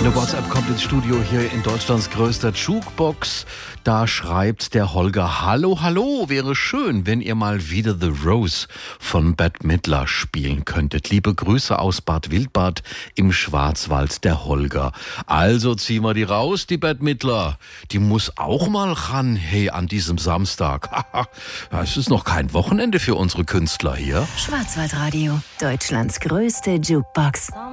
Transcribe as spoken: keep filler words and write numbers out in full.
Eine WhatsApp kommt ins Studio hier in Deutschlands größter Jukebox. Da schreibt der Holger: Hallo, hallo, wäre schön, wenn ihr mal wieder The Rose von Bette Midler spielen könntet. Liebe Grüße aus Bad Wildbad im Schwarzwald, der Holger. Also ziehen wir die raus, die Bette Midler. Die muss auch mal ran, hey, an diesem Samstag. Es ist noch kein Wochenende für unsere Künstler hier. Schwarzwaldradio, Deutschlands größte Jukebox.